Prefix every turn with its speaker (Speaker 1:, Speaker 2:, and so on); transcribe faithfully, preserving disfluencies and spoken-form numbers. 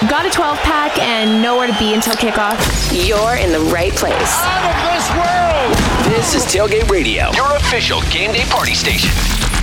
Speaker 1: got a twelve pack and nowhere to be until kickoff,
Speaker 2: you're in the right place.
Speaker 3: Out of this world!
Speaker 4: This is Tailgate Radio, your official game day party station.